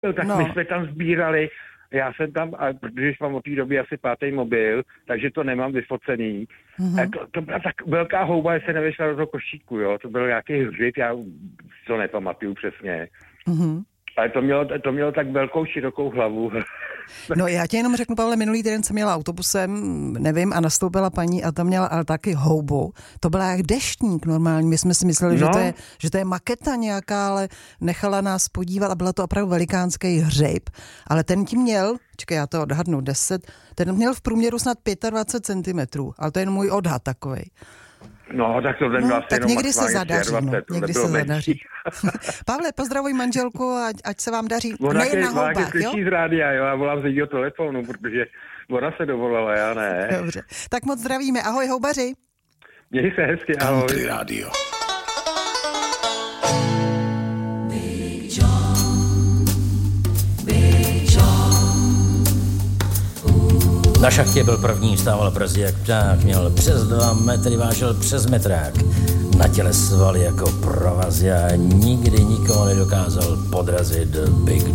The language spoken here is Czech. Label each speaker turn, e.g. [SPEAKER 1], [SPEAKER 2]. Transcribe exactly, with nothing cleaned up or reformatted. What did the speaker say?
[SPEAKER 1] tak
[SPEAKER 2] no.
[SPEAKER 1] my jsme tam sbírali, já jsem tam, a protože mám od té doby asi pátý mobil, takže to nemám vyfocený. Mm-hmm. To, to byla tak velká houba, že se nevyšla do toho košíku, jo. To byl nějaký hřib, já to nepamatuju přesně. Mm-hmm. Ale to mělo, to mělo tak velkou, širokou hlavu.
[SPEAKER 2] No já ti jenom řeknu, Pavle, minulý týden jsem jela autobusem, nevím, a nastoupila paní a tam měla ale taky houbu. To byla jak deštník normální. My jsme si mysleli, no. že, to je, že to je maketa nějaká, ale nechala nás podívat a byla to opravdu velikánský hřib. Ale ten ti měl, čekaj, já to odhadnu, deset, ten měl v průměru snad dvacet pět centimetrů, ale to je jen můj odhad takovej.
[SPEAKER 1] No, tak to ten
[SPEAKER 2] no,
[SPEAKER 1] vlastně
[SPEAKER 2] tak někdy se zadaří, no, někdy se zadaří. Pavle, pozdravuj manželku, ať, ať se vám daří.
[SPEAKER 1] Ona je na houbách, jo? Z rádia, jo, já volám z jejího telefonu, protože ona se dovolala, já ne.
[SPEAKER 2] Dobře, tak moc zdravíme, ahoj houbaři.
[SPEAKER 1] Měj se hezky, ahoj.
[SPEAKER 3] Country Radio.
[SPEAKER 4] Na šachtě byl první, vstával brzdě jak pták, měl přes dva metry, vážil přes metrák. Na těle svaly jako provaz, já nikdy nikoho nedokázal podrazit Big